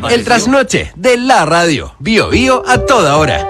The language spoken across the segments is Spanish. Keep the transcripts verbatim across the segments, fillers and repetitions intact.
El trasnoche de la radio. Bio Bio a toda hora.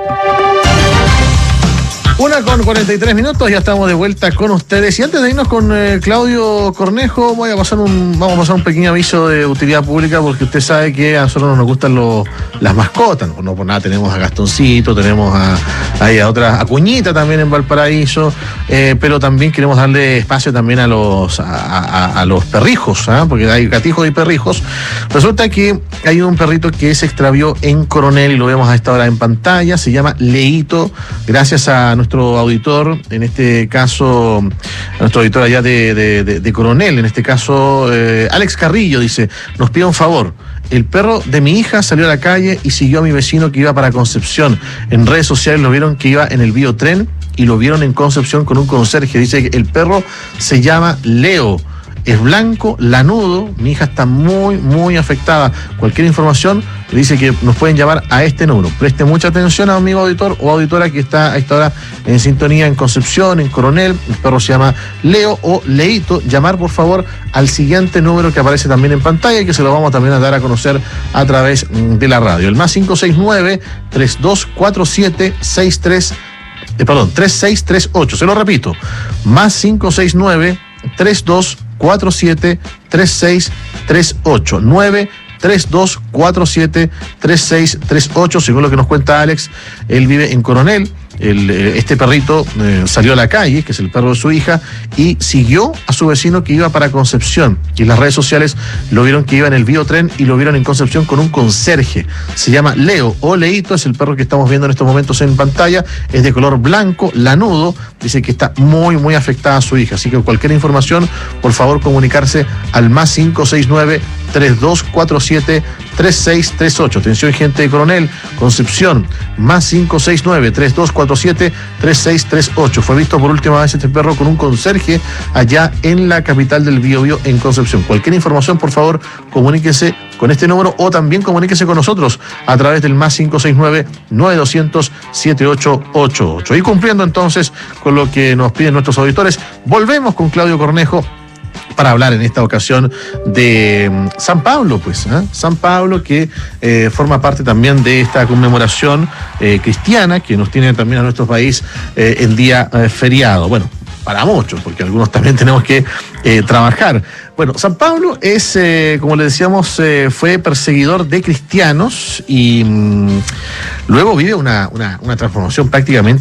Una con cuarenta y tres minutos, ya estamos de vuelta con ustedes. Y antes de irnos con eh, Claudio Cornejo, voy a pasar un, vamos a pasar un pequeño aviso de utilidad pública, porque usted sabe que a nosotros nos gustan los, las mascotas. No, no por nada tenemos a Gastoncito, tenemos a, a, a otras, a Cuñita también en Valparaíso, eh, pero también queremos darle espacio también a los, a, a, a los perrijos, ¿eh? Porque hay gatijos y perrijos. Resulta que hay un perrito que se extravió en Coronel y lo vemos a esta hora en pantalla. Se llama Leito, gracias a nuestro nuestro auditor, en este caso, a nuestro auditor allá de, de, de, de Coronel, en este caso, eh, Alex Carrillo, dice, nos pide un favor. El perro de mi hija salió a la calle y siguió a mi vecino que iba para Concepción. En redes sociales lo vieron que iba en el biotren y lo vieron en Concepción con un conserje. Dice que el perro se llama Leo. Es blanco, lanudo, mi hija está muy, muy afectada. Cualquier información, le dice que nos pueden llamar a este número. Preste mucha atención, amigo auditor o auditora que está a esta hora en sintonía en Concepción, en Coronel. El perro se llama Leo o Leito. Llamar, por favor, al siguiente número que aparece también en pantalla y que se lo vamos también a dar a conocer a través de la radio. El más cinco seis nueve, tres dos cuatro siete, seis tres, eh, perdón, tres seis tres ocho. Se lo repito, más cinco seis nueve, tres dos cuatro siete, tres seis tres ocho, nueve tres dos cuatro siete, tres seis tres ocho. Según lo que nos cuenta Alex, él vive en Coronel. El, este perrito eh, salió a la calle, que es el perro de su hija, y siguió a su vecino que iba para Concepción. Y en las redes sociales lo vieron que iba en el biotren y lo vieron en Concepción con un conserje. Se llama Leo o Leito, es el perro que estamos viendo en estos momentos en pantalla. Es de color blanco, lanudo. Dice que está muy, muy afectada a su hija. Así que cualquier información, por favor, comunicarse al más cinco seis nueve, tres dos cuatro siete, tres seis tres ocho. Atención, gente de Coronel, Concepción, más cinco seis nueve, tres dos cuatro siete, tres seis tres ocho. Fue visto por última vez este perro con un conserje allá en la capital del Biobío, en Concepción. Cualquier información, por favor, comuníquese con este número o también comuníquese con nosotros a través del más cinco seis nueve, nueve dos cero cero, siete ocho ocho ocho. Y cumpliendo entonces con lo que nos piden nuestros auditores, volvemos con Claudio Cornejo para hablar en esta ocasión de San Pablo, pues, ¿eh? San Pablo, que eh, forma parte también de esta conmemoración eh, cristiana que nos tiene también a nuestro país eh, en día eh, feriado. Bueno, para muchos, porque algunos también tenemos que eh, trabajar. Bueno, San Pablo es, eh, como le decíamos, eh, fue perseguidor de cristianos y mmm, luego vive una, una, una transformación prácticamente